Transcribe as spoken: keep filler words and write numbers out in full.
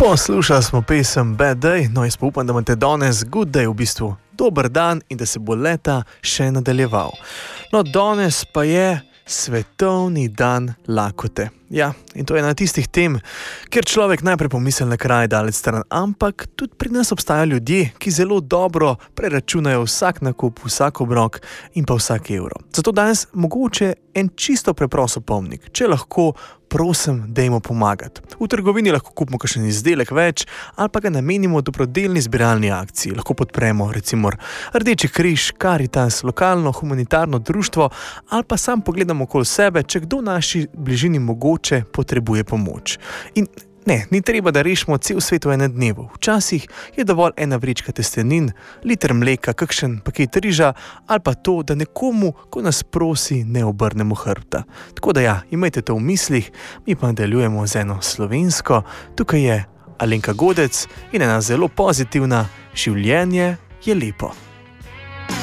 Poslušali smo pesem Bad Day, no jaz pa upam, da imate danes good day, v bistvu dober dan in da se bo leta še nadaljeval. No, danes pa je svetovni dan lakote. Ja, in to je ena tistih tem, kjer človek najprej pomisli na kraj daleč stran, ampak tudi pri nas obstajajo ljudje, ki zelo dobro preračunajo vsak nakup, vsak obrok in pa vsak evro. Zato danes mogoče en čisto preprost opomnik, če lahko, prosim, dajmo pomagati. V trgovini lahko kupimo kakšen izdelek več ali pa ga namenimo dobrodelni zbiralni akciji. Lahko podpremo recimo Rdeči križ, Karitas, lokalno humanitarno društvo ali pa sam pogledamo okoli sebe, če kdo v naši bližini mogoče potrebuje pomoč. In ne, ni treba, da rešimo cel svet v enem dnevu. Včasih je dovolj ena vrečka testenin, liter mleka, kakšen paket riža ali pa to, da nekomu, ko nas prosi, ne obrnemo hrbta. Tako da ja, imejte to v mislih, mi pa nadaljujemo z eno slovensko. Tukaj je Alenka Godec in ena zelo pozitivna: življenje je lepo.